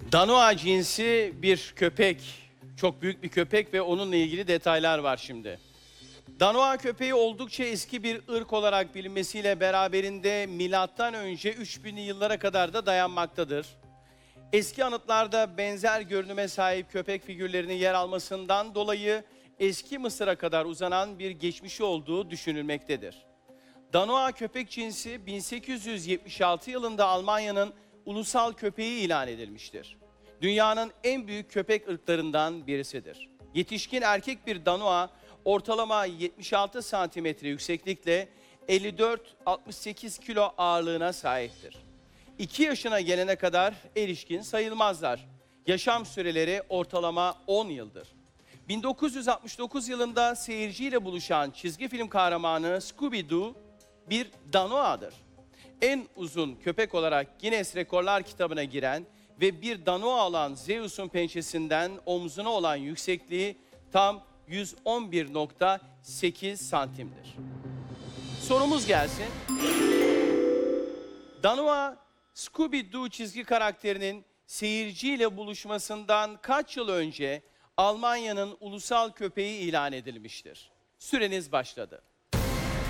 Danoa cinsi bir köpek, çok büyük bir köpek ve onunla ilgili detaylar var şimdi. Danoa köpeği oldukça eski bir ırk olarak bilinmesiyle beraberinde milattan önce 3000'li yıllara kadar da dayanmaktadır. Eski anıtlarda benzer görünüme sahip köpek figürlerinin yer almasından dolayı eski Mısır'a kadar uzanan bir geçmişi olduğu düşünülmektedir. Danoa köpek cinsi 1876 yılında Almanya'nın ulusal köpeği ilan edilmiştir. Dünyanın en büyük köpek ırklarından birisidir. Yetişkin erkek bir Danoa ortalama 76 santimetre yükseklikle 54-68 kilo ağırlığına sahiptir. 2 yaşına gelene kadar erişkin sayılmazlar. Yaşam süreleri ortalama 10 yıldır. 1969 yılında seyirciyle buluşan çizgi film kahramanı Scooby-Doo bir Danoa'dır. En uzun köpek olarak Guinness Rekorlar kitabına giren ve bir Danoa olan Zeus'un pençesinden omzuna olan yüksekliği tam 111,8 santimdir. Sorumuz gelsin. Danoa, Scooby-Doo çizgi karakterinin seyirciyle buluşmasından kaç yıl önce Almanya'nın ulusal köpeği ilan edilmiştir? Süreniz başladı.